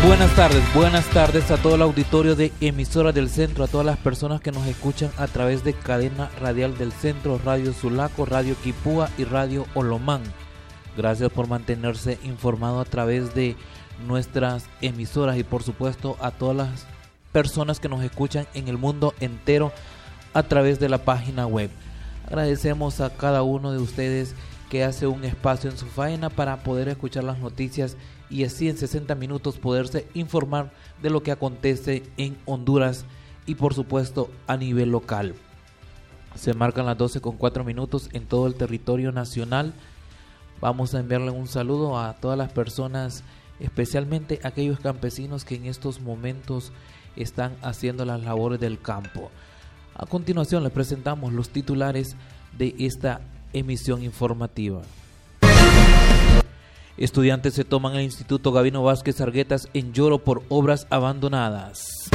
Buenas tardes a todo el auditorio de Emisora del Centro, a todas las personas que nos escuchan a través de Cadena Radial del Centro, Radio Sulaco, Radio Quipúa y Radio Olomán. Gracias por mantenerse informado a través de nuestras emisoras y por supuesto a todas las personas que nos escuchan en el mundo entero a través de la página web. Agradecemos a cada uno de ustedes que hace un espacio en su faena para poder escuchar las noticias y así en 60 minutos poderse informar de lo que acontece en Honduras y por supuesto a nivel local. Se marcan las 12:04 en todo el territorio nacional. Vamos a enviarle un saludo a todas las personas, especialmente a aquellos campesinos que en estos momentos están haciendo las labores del campo. A continuación les presentamos los titulares de esta emisión informativa. Estudiantes se toman el Instituto Gabino Vázquez Arguetas en lloro por obras abandonadas.